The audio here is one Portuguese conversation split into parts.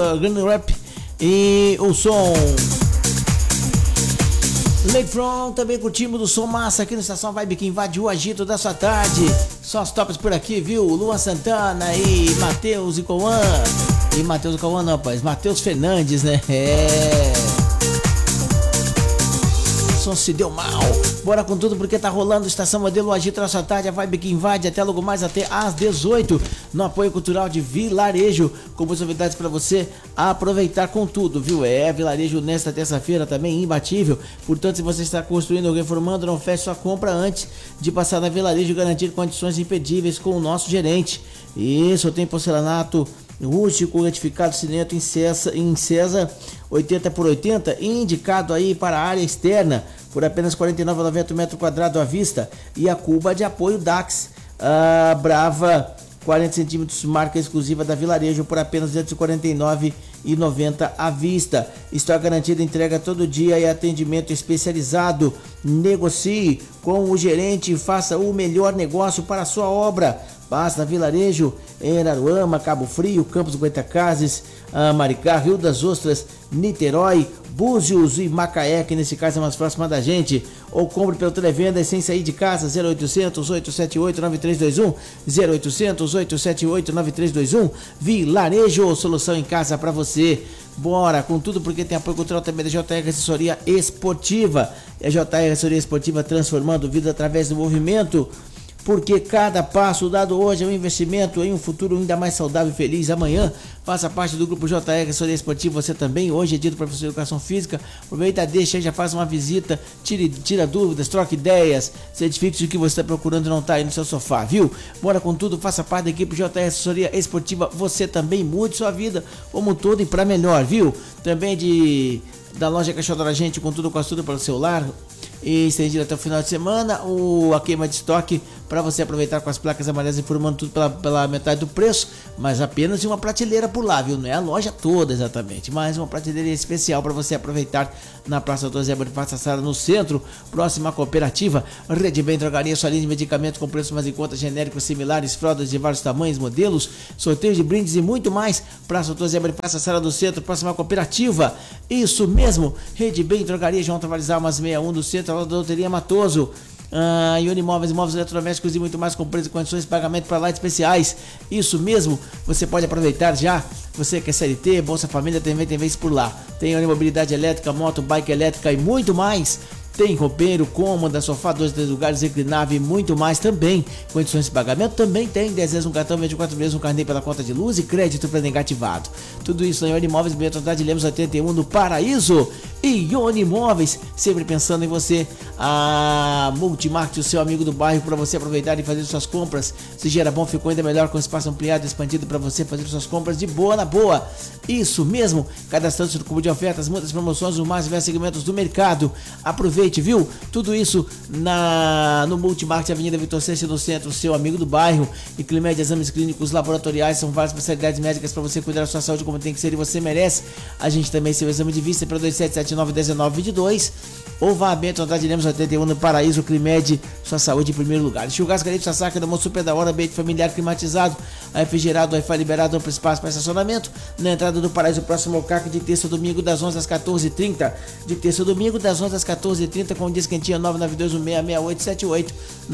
Grand Rap e o som Lakefront. Também curtimos do som massa aqui na Estação Vibe, que invade o agito da sua tarde. Só os tops por aqui, viu? Luan Santana e Matheus e Cauã. E Matheus e Cauã não, rapaz, Matheus Fernandes, né? O som se deu mal. Bora com tudo porque tá rolando Estação Modelo Agito na sua tarde, a Vibe que invade até logo mais até às 18 no apoio cultural de Vilarejo, com muitas novidades para você aproveitar com tudo, viu? Vilarejo nesta terça-feira também imbatível. Portanto, se você está construindo ou reformando, não feche sua compra antes de passar na Vilarejo e garantir condições imperdíveis com o nosso gerente. Isso, tem porcelanato rústico retificado cineto em César 80x80, indicado aí para a área externa por apenas R$ 49,90 metro quadrado à vista, e a cuba de apoio Dax Brava 40 centímetros, marca exclusiva da Vilarejo, por apenas R$ 249,90 à vista. Está garantida entrega todo dia e atendimento especializado. Negocie com o gerente e faça o melhor negócio para a sua obra. Passa na Vilarejo, em Araruama, Cabo Frio, Campos Goitacazes, Maricá, Rio das Ostras, Niterói, Búzios e Macaé, que nesse caso é mais próxima da gente. Ou compre pelo televenda sem sair de casa, 0800 878 9321, 0800 878 9321. Vilarejo, solução em casa para você. Bora com tudo porque tem apoio cultural também da JR Assessoria Esportiva. A JR Assessoria Esportiva transformando vida através do movimento. Porque cada passo dado hoje é um investimento em um futuro ainda mais saudável e feliz amanhã. Faça parte do grupo JR Assessoria Esportiva, você também. Hoje é dia do professor de Educação Física. Aproveita, deixa, já faz uma visita, tira dúvidas, troca ideias, certifique de que você está procurando e não está aí no seu sofá, viu? Bora com tudo, faça parte da equipe JR Assessoria Esportiva, você também mude sua vida como um todo e para melhor, viu? Também da loja Cachorro da Gente, com tudo para o celular. E estendido até o final de semana, a queima de estoque para você aproveitar com as placas amarelas, informando tudo pela metade do preço, mas apenas em uma prateleira por lá, viu? Não é a loja toda exatamente, mas uma prateleira especial para você aproveitar na Praça Doutor Zé Bonifácio Sassara, no centro, próxima à cooperativa. Rede Bem Drogaria, sua linha de medicamentos com preços mais em conta, genéricos similares, fraldas de vários tamanhos, modelos, sorteios de brindes e muito mais. Praça Doutor Zé Bonifácio Sassara, no centro, próxima à cooperativa. Isso mesmo, Rede Bem Drogaria, João Tavares Almas 61 do centro, da Loteria Matoso. Ione Imóveis, imóveis eletrodomésticos e muito mais, com preços e condições de pagamento para lá especiais. Isso mesmo, você pode aproveitar já. Você que é CLT, Bolsa Família, também tem vez por lá. Tem Ione Mobilidade Elétrica, moto, bike elétrica e muito mais. Tem roupeiro, cômoda, sofá, 2 lugares, reclinável e muito mais também. Condições de pagamento também tem. 10 vezes um cartão, 24 vezes um carnê pela conta de luz e crédito para negativado. Tudo isso na Ione Imóveis, Bento Andrade Lemos 81 no Paraíso. E Ione Imóveis, sempre pensando em você. A Multimarket, o seu amigo do bairro, para você aproveitar e fazer suas compras. Se gera bom, ficou ainda melhor com espaço ampliado e expandido para você fazer suas compras de boa na boa. Isso mesmo, cadastrando-se no cubo de ofertas, muitas promoções, os mais diversos segmentos do mercado. Aproveite, viu? Tudo isso no Multimarket, Avenida Vitor Seixas, no centro, seu amigo do bairro. E Climed, exames clínicos, laboratoriais, são várias especialidades médicas para você cuidar da sua saúde como tem que ser e você merece. A gente também seu exame de vista para 27791922. Ou vá a Bento Andrade Lemos 81 no Paraíso. Climed, sua saúde em primeiro lugar. Churrascaria de Sassaca, do Super da Hora, ambiente familiar climatizado, refrigerado, Wi-Fi liberado, amplo espaço para estacionamento. Na entrada do Paraíso, próximo ao CAC, de terça a domingo, das 11 às 14h30. De terça a domingo, das 11 às 14h30, com o desquentinho 992166878.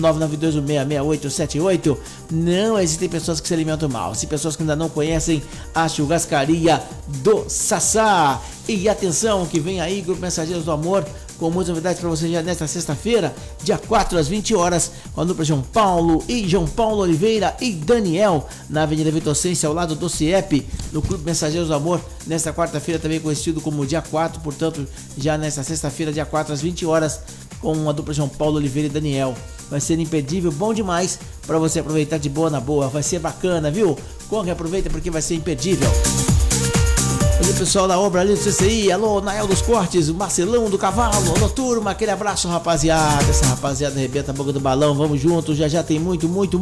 992166878. Não existem pessoas que se alimentam mal. Se pessoas que ainda não conhecem a Churrascaria do Sassá. E atenção, que vem aí, Grupo Mensageiros do Amor, com muitas novidades para você já nesta sexta-feira, dia 4 às 20 horas, com a dupla João Paulo Oliveira e Daniel, na Avenida Vitor Seixas, ao lado do CIEP, no Clube Mensageiros do Amor, nesta quarta-feira, também conhecido como dia 4, portanto, já nesta sexta-feira, dia 4 às 20 horas, com a dupla João Paulo Oliveira e Daniel. Vai ser imperdível, bom demais para você aproveitar de boa na boa, vai ser bacana, viu? Corre, aproveita porque vai ser imperdível. Olha o pessoal da obra ali do CCI, alô, Nael dos Cortes, o Marcelão do Cavalo, alô turma, aquele abraço rapaziada, essa rapaziada arrebenta a boca do balão, vamos juntos, já tem muito mais.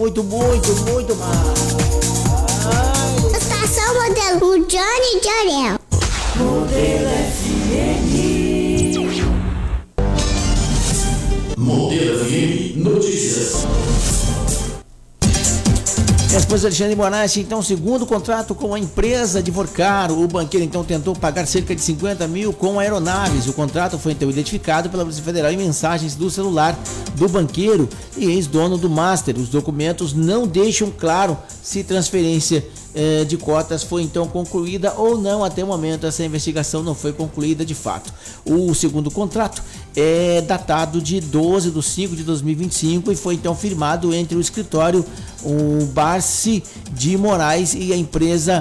Estação Modelo Johnny Jorel. Modelo FM. Modelo FM Notícias. professor Alexandre Moraes, então, segundo contrato com a empresa de Vorcaro, o banqueiro então tentou pagar cerca de 50 mil com aeronaves. O contrato foi então identificado pela Polícia Federal em mensagens do celular do banqueiro e ex-dono do Master. Os documentos não deixam claro se transferência de cotas foi então concluída ou não. Até o momento essa investigação não foi concluída de fato. O segundo contrato é datado de 12/5/2025 e foi então firmado entre o escritório, o Barci de Moraes e a empresa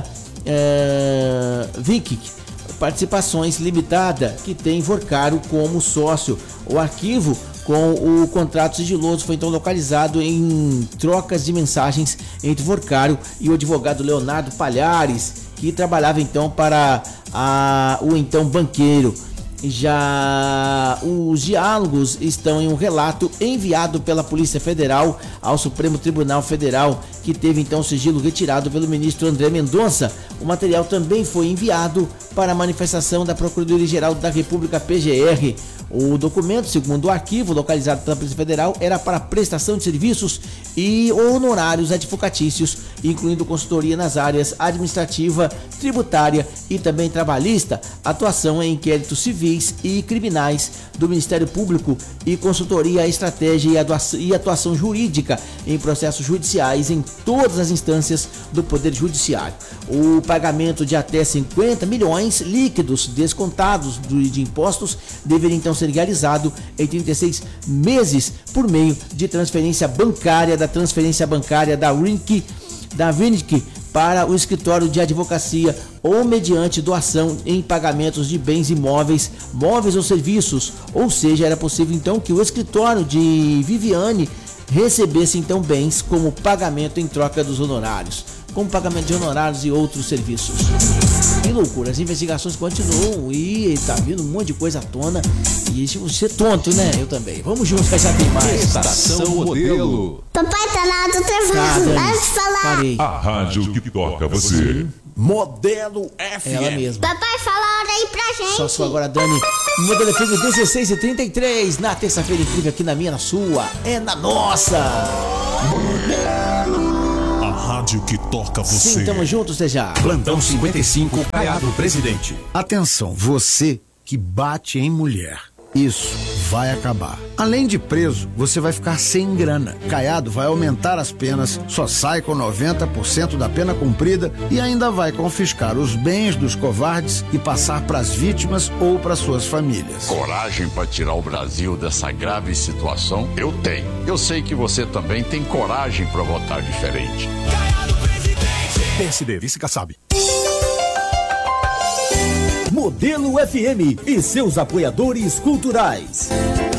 Viking Participações Limitada, que tem Vorcaro como sócio. O arquivo com o contrato sigiloso foi então localizado em trocas de mensagens entre Vorcaro e o advogado Leonardo Palhares, que trabalhava então para o então banqueiro. Já os diálogos estão em um relato enviado pela Polícia Federal ao Supremo Tribunal Federal, que teve então o sigilo retirado pelo ministro André Mendonça. O material também foi enviado para a manifestação da Procuradoria-Geral da República, PGR. O documento, segundo o arquivo localizado pela Polícia Federal, era para prestação de serviços e honorários advocatícios, incluindo consultoria nas áreas administrativa, tributária e também trabalhista, atuação em inquéritos civis e criminais do Ministério Público e consultoria, estratégia e atuação jurídica em processos judiciais em todas as instâncias do Poder Judiciário. O pagamento de até 50 milhões líquidos descontados de impostos deveria então ser realizado em 36 meses por meio de transferência bancária da Vinic para o escritório de advocacia ou mediante doação em pagamentos de bens imóveis, móveis ou serviços. Ou seja, era possível então que o escritório de Viviane recebesse então bens como pagamento em troca dos honorários, como pagamento de honorários e outros serviços. Que loucura, as investigações continuam e tá vindo um monte de coisa à tona. E você é tonto, né? Eu também. Vamos juntos, já tem mais. Estação Modelo. Papai tá na outra travando. Vai falar. Parei. A rádio que toca você. Modelo FM. Ela mesma. Papai, fala a hora aí pra gente. Só agora, Dani. Modelo FM 16h33. Na terça-feira incrível aqui na minha, na sua. É na nossa. A rádio que toca você. Sim, tamo juntos, já. Plantão 55, Caiado Presidente. Atenção, você que bate em mulher. Isso vai acabar. Além de preso, você vai ficar sem grana. Caiado vai aumentar as penas, só sai com 90% da pena cumprida e ainda vai confiscar os bens dos covardes e passar para as vítimas ou para suas famílias. Coragem para tirar o Brasil dessa grave situação? Eu tenho. Eu sei que você também tem coragem para votar diferente. Caiado Presidente. PSD, vice Kassab. Modelo FM e seus apoiadores culturais.